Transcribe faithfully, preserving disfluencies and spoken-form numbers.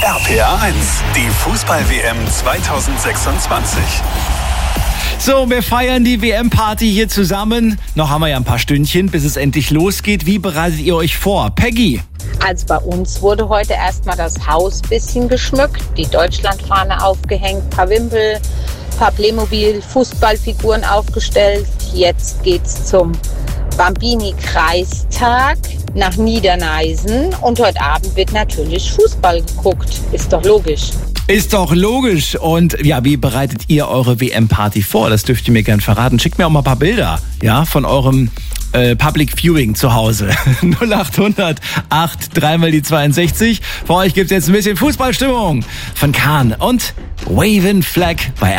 R P R eins, die Fußball-W M zweitausendsechsundzwanzig. So, wir feiern die W M-Party hier zusammen. Noch haben wir ja ein paar Stündchen, bis es endlich losgeht. Wie bereitet ihr euch vor? Peggy? Also bei uns wurde heute erstmal das Haus ein bisschen geschmückt, die Deutschlandfahne aufgehängt, paar Wimpel, paar Playmobil-Fußballfiguren aufgestellt. Jetzt geht's zum Bambini-Kreistag nach Niederneisen und heute Abend wird natürlich Fußball geguckt. Ist doch logisch. Ist doch logisch. Und ja, wie bereitet ihr eure W M-Party vor? Das dürft ihr mir gern verraten. Schickt mir auch mal ein paar Bilder, ja, von eurem äh, Public Viewing zu Hause. null acht hundert acht dreimal die zweiundsechzig. Für euch gibt's jetzt ein bisschen Fußballstimmung von Kahn und Waving Flag bei